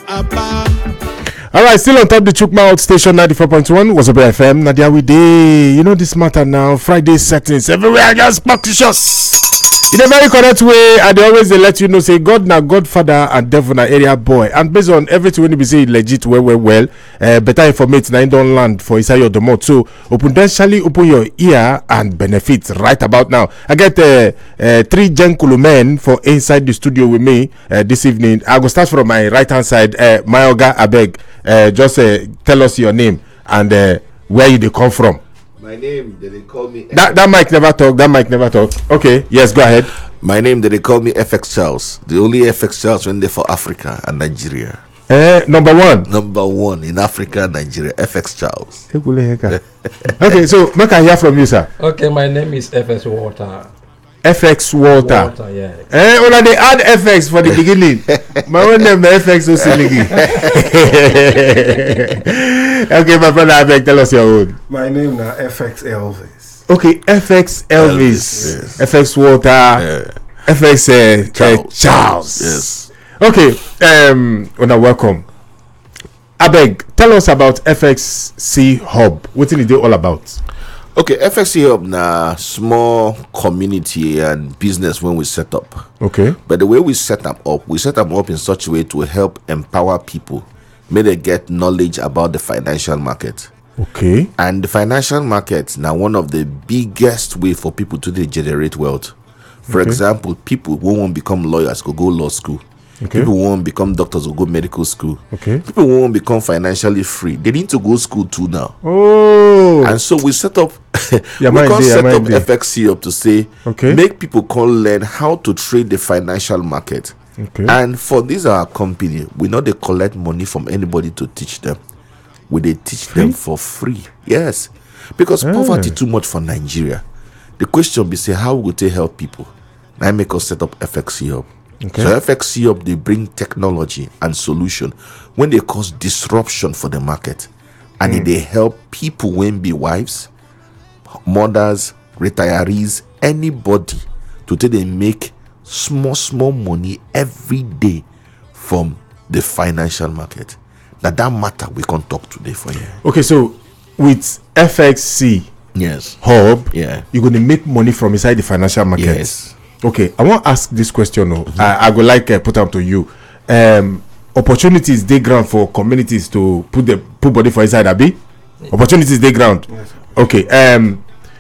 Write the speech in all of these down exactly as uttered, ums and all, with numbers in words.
All right, still on top the Chukma Out Station ninety-four point one was a F M. Nadia, we day. You know this matter now. Friday settings everywhere. Just practice. In a very correct way, and they always they let you know say God na Godfather and devil na area boy. And based on everything when you be say legit well well well, uh, better information na don't land for inside your domot. So potentially open your ear and benefit right about now. I get uh, uh, three Jenkulu men for inside the studio with me uh, this evening. I go start from my right hand side. Uh, Mayoga Abeg, uh, just uh, tell us your name and uh, where you they come from. My name, they call me. That that mic never talk. That mic never talk. Okay, yes, go ahead. My name, they call me F X Charles. The only F X Charles when they for Africa and Nigeria. Uh, number one. Number one in Africa and Nigeria, F X Charles. Okay, so make I hear from you, sir. Okay, my name is F X Walter. F X Walter. Walter, yeah. Eh, well, they add F X for the beginning. My own name is F X Osiligi. Okay, my brother, I beg, tell us your own. My name is F X Elvis. Okay, F X Elvis. Elvis yes. F X Walter. Yeah. F X uh, Charles. Uh, Charles. Yes. Okay, um, well, welcome. I beg, tell us about F X C Hub. What is it all about? Okay, F X C Hub na small community and business when we set up. Okay. But the way we set them up, we set them up in such a way to help empower people, may they get knowledge about the financial market. Okay. And the financial market now one of the biggest way for people to generate wealth. For okay. example, people who won't become lawyers go go law school. Okay. People who won't become doctors will go medical school. Okay. People who won't become financially free, they need to go school too now. Oh. And so we set up yeah, we can set up there. F X C up to say okay. make people can learn how to trade the financial market. Okay. And for this our company, we know they collect money from anybody to teach them. We they teach free? them for free. Yes. Because ah. poverty too much for Nigeria. The question be say how we they help people? Now make us set up F X C Hub. Okay. So F X C Hub they bring technology and solution when they cause disruption for the market, and mm. they help people when be wives, mothers, retirees, anybody to take they make small small money every day from the financial market. Now that matter we can talk today for you. Okay, so with F X C yes Hub, yeah, you're gonna make money from inside the financial market. Yes. Okay, I want to ask this question. Oh, mm-hmm. I, I would like uh, put up to you. Um, opportunities they ground for communities to put the put body for inside Abi. Yeah. Opportunities they ground. Yes. Okay. Um,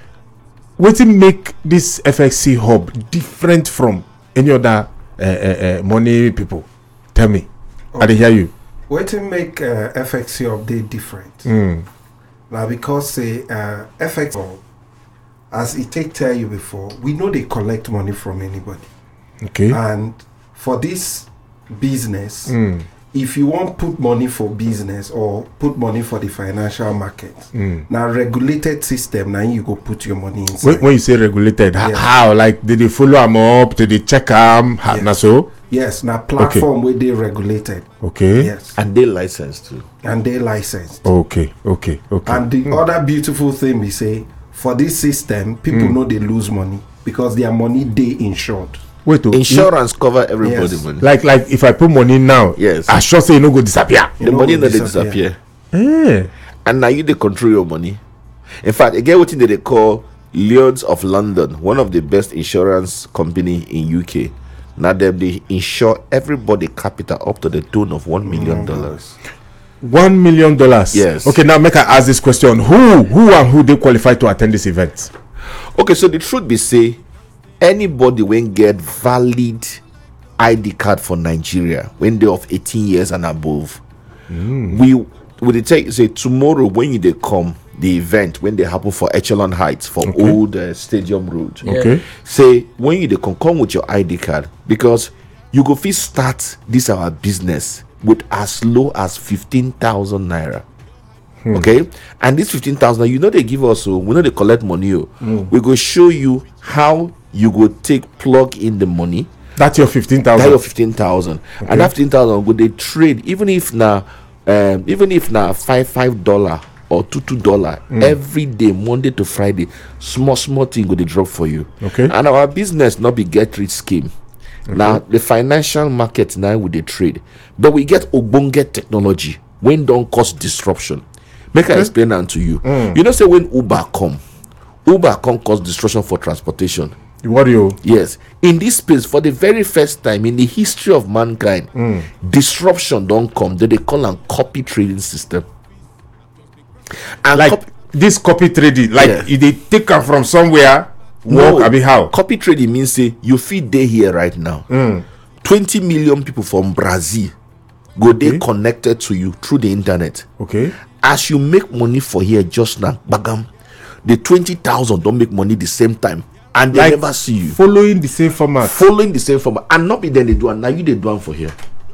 what to make this F X C Hub different from any other uh, uh, uh, money people? Tell me. Okay. I didn't hear you. What to make uh, F X C Hub they different? Mm. Now because say uh, F X Hub, as it take tell you before, we know they collect money from anybody. Okay. And for this business, mm. if you want put money for business or put money for the financial market, mm. now regulated system, now you go put your money inside. When, when you say regulated, yeah. how? Like did they follow them up? Did they check them? How, yes. so? Yes, now platform okay. where they regulated. Okay. Yes. And they licensed too. And they licensed. Okay. Okay. Okay. And the mm. other beautiful thing we say, for this system, people mm. know they lose money because their money they insured. Wait, oh, insurance you, cover everybody yes. money. Like like if I put money now, yes, I sure say you no go disappear. The money no they disappear. Yeah. And now you they control your money. In fact, again, what they call Lloyd's of London, one of the best insurance company in U K. Now them they insure everybody capital up to the tune of one million dollars. One million dollars. Yes. Okay, now make I ask this question: Who, who, and who they qualify to attend this event? Okay, so the truth be say, anybody when get valid I D card for Nigeria when they of eighteen years and above, mm. we would take say tomorrow when you they come the event when they happen for Echelon Heights for okay. Old uh, Stadium Road. Yeah. Okay. Say when you they can come with your I D card because you go fit start this our business with as low as fifteen thousand naira. Hmm. Okay, and this fifteen thousand, you know, they give us, so we know they collect money. Hmm. We go show you how you go take plug in the money. That's your fifteen thousand. That's your fifteen thousand, okay. And that fifteen thousand go they trade even if now, um, even if now five five dollar or two two dollar mm. every day, Monday to Friday, small small thing go they drop for you. Okay, and our business not be get rich scheme. Now the financial market now with the trade, but we get ogbonge technology when don't cause disruption. Make I explain that to you. Mm. You know, say when Uber come, Uber come cause disruption for transportation. What you? Yes, in this space, for the very first time in the history of mankind, Mm. disruption don't come. They they call them copy trading system. And Like cop- this copy trading, like Yeah. if they take her from somewhere, No, work, I mean how? copy trading means say you feed day here right now. Mm. twenty million people from Brazil go they Okay. connected to you through the internet. Okay. As you make money for here just now, bagam, the twenty thousand don't make money the same time, and they Like never see you. following the same format. Following the same format, and not be then they do, and now you they do one for here.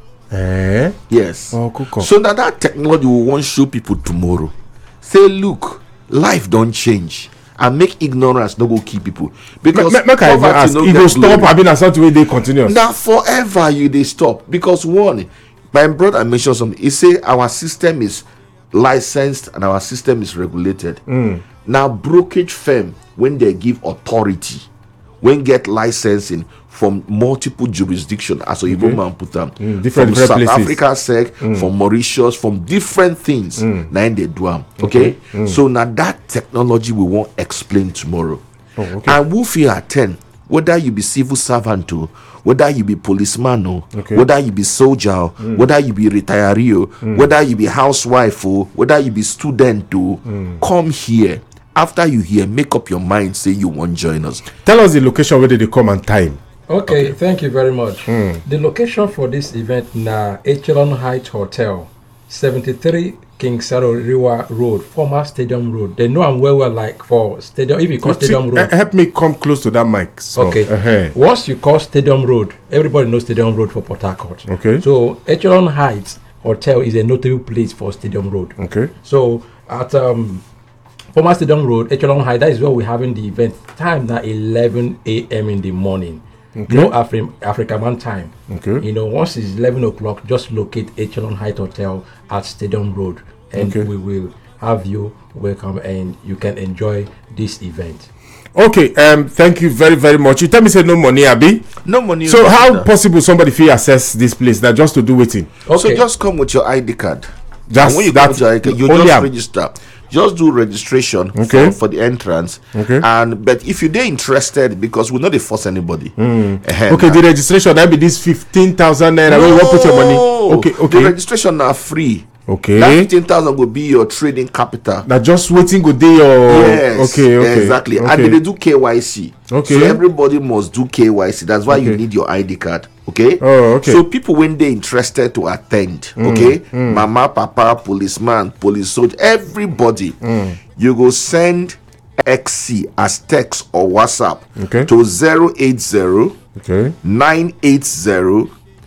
Eh? Yes. Oh, cool, cool. So now that technology will want show people tomorrow. Say, look, life don't change, and make ignorance no go kill people because Make make I even poverty ask, no it get go stop. glory. I mean, as something way they continuous. Now forever you they stop because one, my brother mentioned something. He say our system is licensed and our system is regulated. Mm. Now brokerage firm when they give authority, when get licensing from multiple jurisdiction as a Okay. Igbo man put them Mm, different- from different South places. Africa sec, from Mauritius, from different things. Now they do them. Okay, so now that technology we won't explain tomorrow. Oh, okay. And who fit attend, whether you be civil servant o, whether you be policeman o, Okay. whether you be soldier o, whether you be retiree o, whether you be housewife o, whether you be student o, come here. After you hear, make up your mind, say you want join us. Tell us the location where they come and time. Okay, thank you very much. The location for this event na Echelon Heights Hotel, seventy-three King Saroriwa Road, former Stadium Road. They know I'm well, well like for Stadium. If you call Stadium See, Road, eh, help me come close to that mic. So, okay. uh-huh. Once you call Stadium Road, everybody knows Stadium Road for Port Harcourt. Okay. So Echelon Heights Hotel is a notable place for Stadium Road. Okay. So at um, former Stadium Road, Echelon Heights, that is where we're having the event. Time now eleven a m in the morning. Okay. No Afri- African man time. Okay. You know, once it's eleven o'clock, just locate Echelon Heights Hotel at Stadium Road, and Okay. we will have you welcome, and you can enjoy this event. Okay. Um. Thank you very very much. You tell me say no money, Abi. No money. So no how matter. possible somebody feel access this place that just to do waiting? So Okay. just come with your I D card. Just and when you that- come with your I D card, you only just am. register. Just do registration Okay. for, for the entrance. Okay. And but if you're interested, because we're not they force anybody. Eh, Okay. nah. The registration that be this fifteen thousand naira. Where you want put your money? Okay. The Okay. registration are free. That Okay. fifteen thousand will be your trading capital. Now just waiting go day or Yes. okay. Okay. Exactly. Okay. And they do K Y C. Okay. So everybody must do K Y C. That's why you Okay. need your I D card. Okay. Oh, okay. So people when they interested to attend, okay, mama, papa, policeman, police soldier, everybody, you go send X C as text or WhatsApp Okay. to zero eight zero Okay. nine eight zero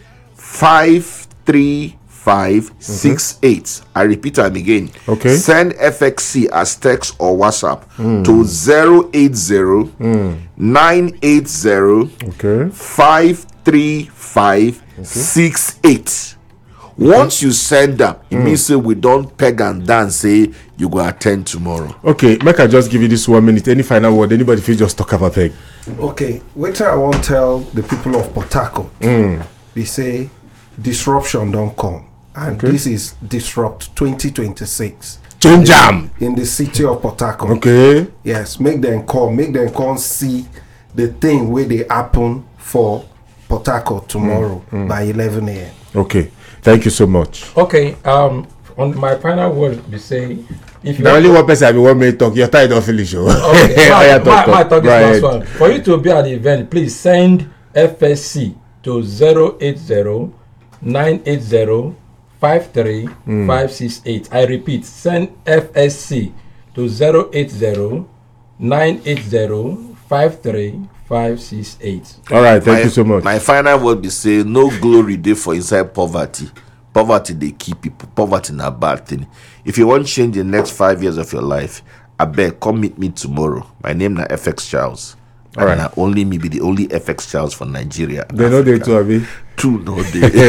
five three five six eight. I repeat them again. Okay. Send F X C as text or WhatsApp to zero eight zero nine eight zero Okay. five three five six eight. Once you send that, it means say we don't peg and dance. Say you go attend tomorrow. Okay. Make I just give you this one minute. Any final word? Anybody feel just talk about thing? Okay, what I want to tell the people of Port Harcourt, they say disruption don't come, and Okay. this is Disrupt twenty twenty-six Change jam. in the city of Port Harcourt. Okay. Yes, make them come, make them come see the thing where they happen for Port Harcourt tomorrow by eleven a m Okay. Thank you so much. Okay. Um, on my final word, be say, if you Now want only to- one person I be one minute talk. Your time don't finish. Oh. Okay, Oh, my, yeah, my, talk, my talk. talk is Go last ahead. one. For you to be at the event, please send F S C to zero eight zero nine eight zero five three five six eight. I repeat, send F S C to zero eight zero nine eight zero five three five six eight. All right. Thank my, you so much. My final word be say no glory dey for inside poverty. Poverty they keep people. Poverty na bad thing. If you want change the next five years of your life, I beg come meet me tomorrow. My name na F X Charles. All right. And na only me be the only F X Charles for Nigeria. and They know they Africa. too, Abi. Two no dey.